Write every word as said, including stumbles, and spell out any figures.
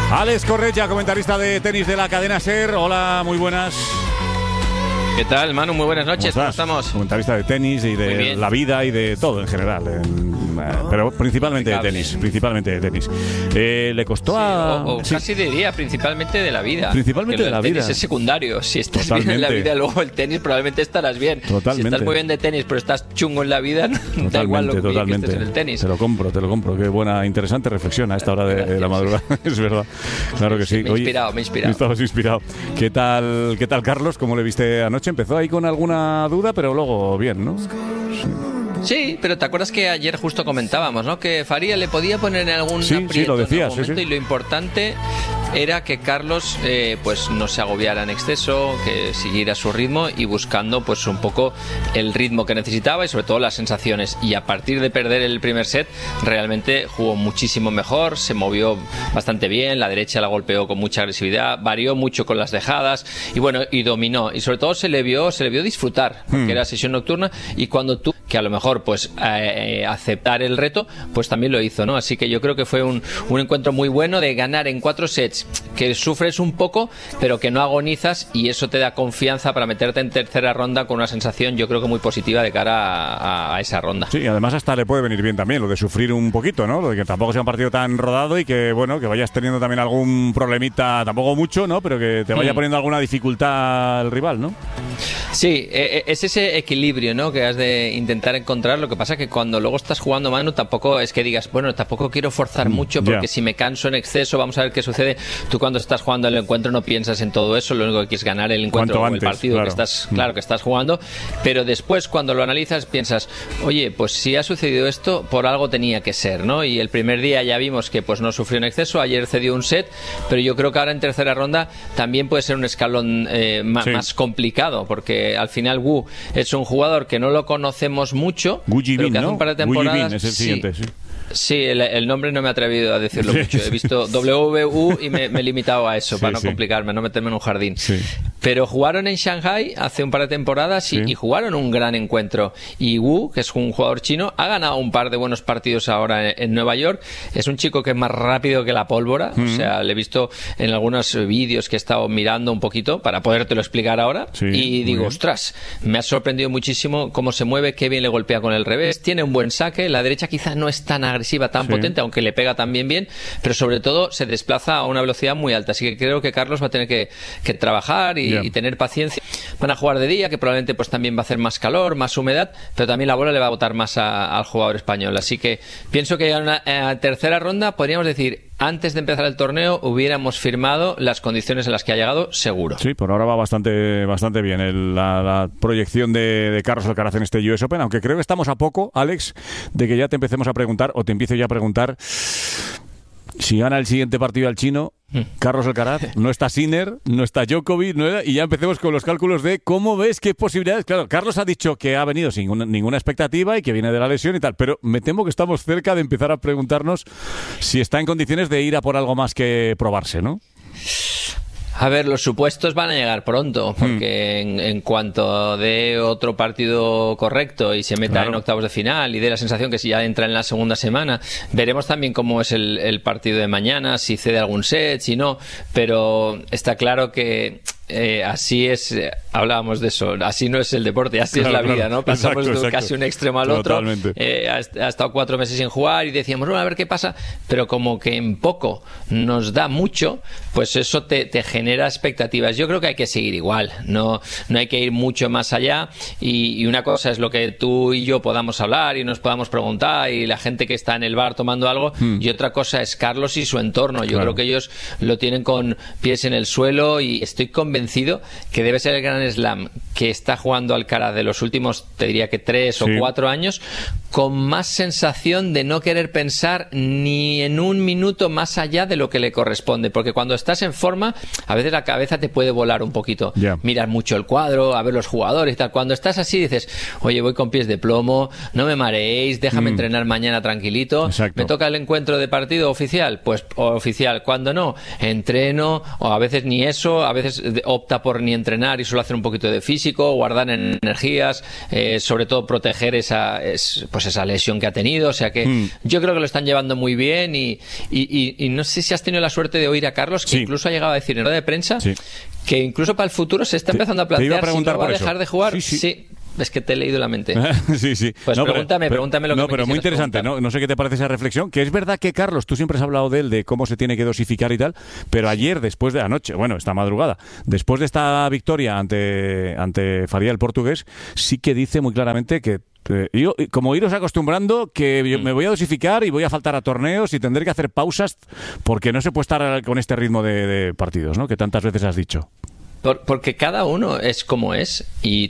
Alex Correia, comentarista de tenis de la cadena SER. Hola, muy buenas. ¿Qué tal, Manu? Muy buenas noches. ¿Cómo, ¿Cómo estamos? Comentarista de tenis y de la vida y de todo en general. En, oh, pero principalmente de tenis. Principalmente de tenis. Eh, ¿Le costó sí, a...? O, o sí. casi diría principalmente de la vida. Principalmente de la vida. El tenis es secundario. Si estás Totalmente. bien en la vida, luego el tenis probablemente estarás bien. Totalmente. Si estás muy bien de tenis, pero estás chungo en la vida, Totalmente, da igual lo que totalmente. estés en el tenis. Te lo compro, te lo compro. Qué buena, interesante reflexión a esta hora de, de la madrugada. Es verdad. Claro que sí. sí me he inspirado, me he inspirado. Estabas inspirado. ¿Qué tal, qué tal, Carlos? ¿Cómo le viste anoche? Empezó ahí con alguna duda, pero luego bien, ¿no? Sí. Sí, pero te acuerdas que ayer justo comentábamos, ¿no? Que Faria le podía poner en algún sí, aprieto sí, lo decías, en algún momento, sí, sí. y lo importante era que Carlos eh, pues no se agobiara en exceso, que siguiera su ritmo y buscando pues un poco el ritmo que necesitaba y sobre todo las sensaciones. Y a partir de perder el primer set realmente jugó muchísimo mejor, se movió bastante bien, la derecha la golpeó con mucha agresividad, varió mucho con las dejadas y bueno, y dominó. Y sobre todo se le vio, se le vio disfrutar, porque hmm. era sesión nocturna y cuando tú, que a lo mejor pues eh, aceptar el reto, pues también lo hizo, ¿no? Así que yo creo que fue un, un encuentro muy bueno de ganar en cuatro sets, que sufres un poco, pero que no agonizas y eso te da confianza para meterte en tercera ronda con una sensación yo creo que muy positiva de cara a, a esa ronda. Sí, además hasta le puede venir bien también lo de sufrir un poquito, ¿no? Lo de que tampoco sea un partido tan rodado y que, bueno, que vayas teniendo también algún problemita, tampoco mucho, ¿no? Pero que te vaya poniendo alguna dificultad el rival, ¿no? Sí, es ese equilibrio, ¿no? Que has de intentar encontrar. Lo que pasa es que cuando luego estás jugando, Manu, tampoco es que digas, bueno, tampoco quiero forzar mucho porque yeah. si me canso en exceso, vamos a ver qué sucede. Tú cuando estás jugando el encuentro no piensas en todo eso, lo único que quieres es ganar el encuentro o el partido claro. que estás, claro, que estás jugando, pero después cuando lo analizas piensas, oye, pues si ha sucedido esto, por algo tenía que ser, ¿no? Y el primer día ya vimos que pues no sufrió en exceso, ayer cedió un set, pero yo creo que ahora en tercera ronda también puede ser un escalón eh, más, sí. más complicado, porque al final Wu es un jugador que no lo conocemos mucho, Wu Jibin, pero que hace ¿no? un par de temporadas es el siguiente, sí. sí. Sí, el, el nombre no me he atrevido a decirlo sí, mucho. He visto W U y me, me he limitado a eso, sí, para no sí. complicarme, no meterme en un jardín. Sí. Pero jugaron en Shanghai hace un par de temporadas y, sí. y jugaron un gran encuentro. Y Wu, que es un jugador chino, ha ganado un par de buenos partidos ahora en, en Nueva York. Es un chico que es más rápido que la pólvora. Mm. O sea, le he visto en algunos vídeos que he estado mirando un poquito para podértelo explicar ahora. Sí, y digo, ostras, me ha sorprendido muchísimo cómo se mueve, qué bien le golpea con el revés. Tiene un buen saque. La derecha quizás no es tan agresiva, tan sí. potente, aunque le pega también bien, pero sobre todo se desplaza a una velocidad muy alta. Así que creo que Carlos va a tener que, que trabajar y, yeah. y tener paciencia. Van a jugar de día, que probablemente pues también va a hacer más calor, más humedad, pero también la bola le va a botar más a, al jugador español. Así que pienso que en una en tercera ronda podríamos decir, antes de empezar el torneo hubiéramos firmado las condiciones en las que ha llegado, seguro. Sí, por ahora va bastante bastante bien el, la, la proyección de, de Carlos Alcaraz en este U S Open, aunque creo que estamos a poco, Alex, de que ya te empecemos a preguntar, o te empiezo ya a preguntar, si gana el siguiente partido al chino, Carlos Alcaraz, no está Sinner, no está Djokovic, no era, y ya empecemos con los cálculos de cómo ves qué posibilidades. Claro, Carlos ha dicho que ha venido sin una, ninguna expectativa y que viene de la lesión y tal, pero me temo que estamos cerca de empezar a preguntarnos si está en condiciones de ir a por algo más que probarse, ¿no? A ver, los supuestos van a llegar pronto, porque mm. en, en cuanto dé otro partido correcto y se meta claro. en octavos de final y dé la sensación que si ya entra en la segunda semana, veremos también cómo es el, el partido de mañana, si cede algún set, si no, pero está claro que Eh, así es, eh, hablábamos de eso, así no es el deporte, así claro, es la vida, claro. ¿no? Pasamos exacto, de exacto. casi un extremo al Totalmente. otro, eh, ha, ha estado cuatro meses sin jugar y decíamos, bueno, a ver qué pasa, pero como que en poco nos da mucho, pues eso te, te genera expectativas. Yo creo que hay que seguir igual, no, no hay que ir mucho más allá y, y una cosa es lo que tú y yo podamos hablar y nos podamos preguntar y la gente que está en el bar tomando algo hmm. y otra cosa es Carlos y su entorno. Yo claro. creo que ellos lo tienen con pies en el suelo y estoy convencido que debe ser el gran slam que está jugando Alcaraz de los últimos, te diría que tres sí. o cuatro años, con más sensación de no querer pensar ni en un minuto más allá de lo que le corresponde, porque cuando estás en forma a veces la cabeza te puede volar un poquito, yeah. miras mucho el cuadro, a ver los jugadores y tal. Cuando estás así dices, oye, voy con pies de plomo, no me mareéis, déjame mm. entrenar mañana tranquilito. Exacto. Me toca el encuentro de partido oficial, pues oficial. Cuando no, entreno, o a veces ni eso, a veces opta por ni entrenar y solo hacer un poquito de físico, guardar energías, eh, sobre todo proteger esa, es, pues esa lesión que ha tenido. O sea que mm. yo creo que lo están llevando muy bien y, y, y, y no sé si has tenido la suerte de oír a Carlos, que sí. incluso ha llegado a decir en rueda de prensa sí. que incluso para el futuro se está empezando a plantear a si no va a eso. dejar de jugar. Sí, sí. sí. Es que te he leído la mente. sí, sí. Pues no, pregúntame, pero, pregúntame lo que no, me pero muy interesante, preguntar. ¿no? No sé qué te parece esa reflexión, que es verdad que, Carlos, tú siempre has hablado de él, de cómo se tiene que dosificar y tal, pero ayer, después de la noche, bueno, esta madrugada, después de esta victoria ante, ante Faria, el portugués, sí que dice muy claramente que Eh, yo, como iros acostumbrando, que yo me voy a dosificar y voy a faltar a torneos y tendré que hacer pausas porque no se puede estar con este ritmo de, de partidos, ¿no? Que tantas veces has dicho. Por, porque cada uno es como es y